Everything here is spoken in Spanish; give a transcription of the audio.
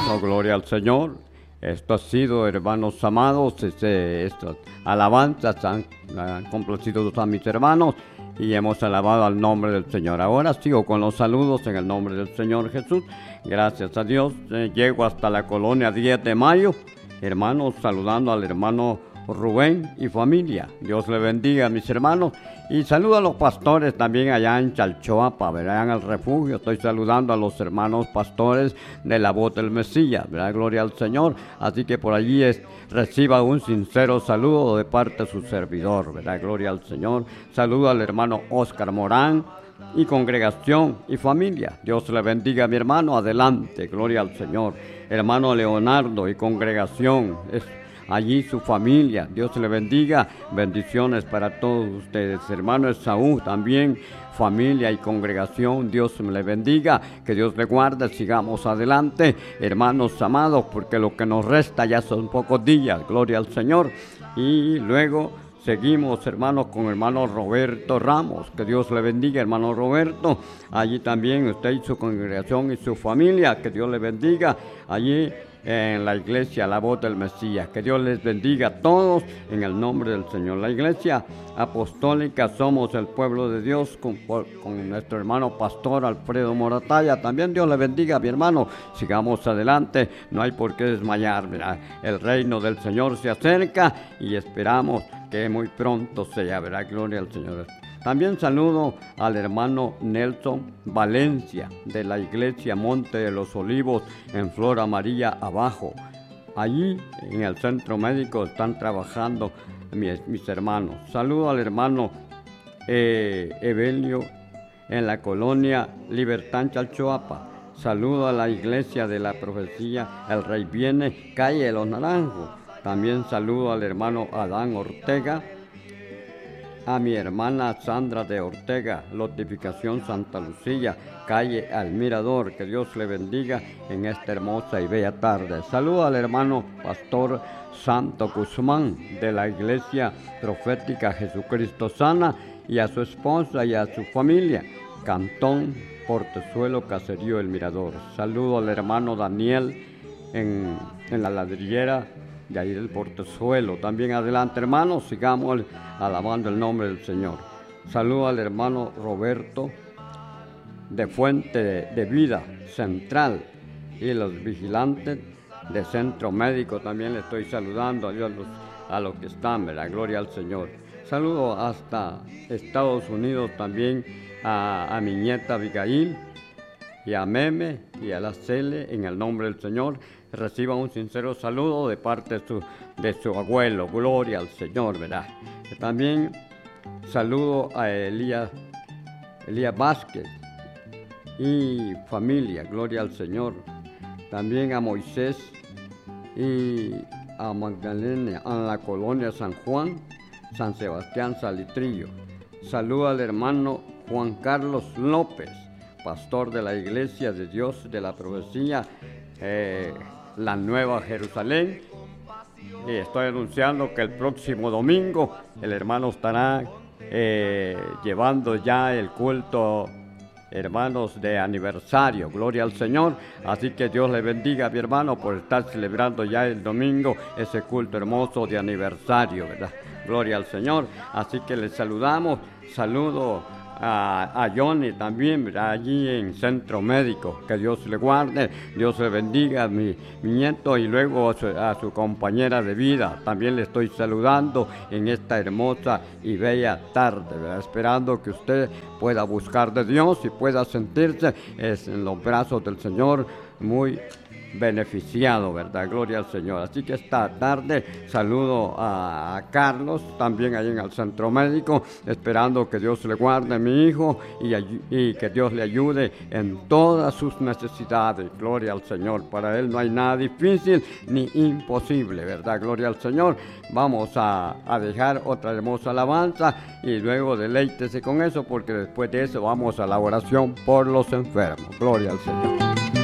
Oh, gloria al Señor. Esto ha sido, hermanos amados, estas alabanzas han complacido a mis hermanos y hemos alabado al nombre del Señor. Ahora sigo con los saludos en el nombre del Señor Jesús. Gracias a Dios, llego hasta la colonia 10 de mayo. Hermanos, saludando al hermano Rubén y familia. Dios le bendiga a mis hermanos. Y saludo a los pastores también allá en Chalchoapa, ¿verdad? En el refugio. Estoy saludando a los hermanos pastores de la Voz del Mesías, ¿verdad? Gloria al Señor. Así que por allí reciba un sincero saludo de parte de su servidor, ¿verdad? Gloria al Señor. Saludo al hermano Oscar Morán y congregación y familia. Dios le bendiga a mi hermano. Adelante, gloria al Señor. Hermano Leonardo y congregación. Allí su familia, Dios le bendiga, bendiciones para todos ustedes. Hermano Esaú también, familia y congregación, Dios le bendiga, que Dios le guarde, sigamos adelante, hermanos amados, porque lo que nos resta ya son pocos días, gloria al Señor. Y luego seguimos, hermanos, con hermano Roberto Ramos, que Dios le bendiga, hermano Roberto, allí también usted y su congregación y su familia, que Dios le bendiga, allí en la iglesia La Voz del Mesías. Que Dios les bendiga a todos en el nombre del Señor. La iglesia apostólica Somos el Pueblo de Dios con nuestro hermano pastor Alfredo Moratalla. También Dios le bendiga a mi hermano. Sigamos adelante, no hay por qué desmayar. Mira, el reino del Señor se acerca y esperamos que muy pronto sea, ¿verdad? Gloria al Señor. También saludo al hermano Nelson Valencia de la iglesia Monte de los Olivos en Flora María Abajo. Allí en el centro médico están trabajando mis hermanos. Saludo al hermano Evelio en la colonia Libertad Chalchoapa. Saludo a la iglesia de la profecía El Rey Viene, calle Los Naranjos. También saludo al hermano Adán Ortega, a mi hermana Sandra de Ortega, Lotificación Santa Lucía, calle Al Mirador. Que Dios le bendiga en esta hermosa y bella tarde. Saludo al hermano pastor Santo Guzmán de la iglesia profética Jesucristo Sana y a su esposa y a su familia, Cantón Portezuelo, Caserío El Mirador. Saludo al hermano Daniel en la ladrillera de ahí del Portezuelo. También adelante, hermanos, sigamos alabando el nombre del Señor. Saludo al hermano Roberto de Fuente de Vida Central y los vigilantes de Centro Médico. También le estoy saludando a los que están, ¿verdad? Gloria al Señor. Saludo hasta Estados Unidos también a mi nieta Abigail y a Meme y a la Cele en el nombre del Señor. Reciba un sincero saludo de parte de su abuelo. Gloria al Señor, ¿verdad? También saludo a Elías Vázquez y familia. Gloria al Señor. También a Moisés y a Magdalena en la colonia San Juan, San Sebastián, Salitrillo. Saludo al hermano Juan Carlos López, pastor de la Iglesia de Dios de la Profecía, la Nueva Jerusalén. Y estoy anunciando que el próximo domingo el hermano estará llevando ya el culto, hermanos, de aniversario. Gloria al Señor. Así que Dios le bendiga a mi hermano por estar celebrando ya el domingo ese culto hermoso de aniversario, ¿verdad? Gloria al Señor. Así que les saludamos. Saludo a Johnny también, ¿verdad? Allí en Centro Médico. Que Dios le guarde, Dios le bendiga a mi nieto y luego a su compañera de vida. También le estoy saludando en esta hermosa y bella tarde, ¿verdad? Esperando que usted pueda buscar de Dios y pueda sentirse en los brazos del Señor muy beneficiado, ¿verdad? Gloria al Señor. Así que esta tarde saludo a Carlos, también ahí en el centro médico, esperando que Dios le guarde a mi hijo y que Dios le ayude en todas sus necesidades. Gloria al Señor. Para Él no hay nada difícil ni imposible, ¿verdad? Gloria al Señor. Vamos a dejar otra hermosa alabanza y luego deleítese con eso, porque después de eso vamos a la oración por los enfermos. Gloria al Señor.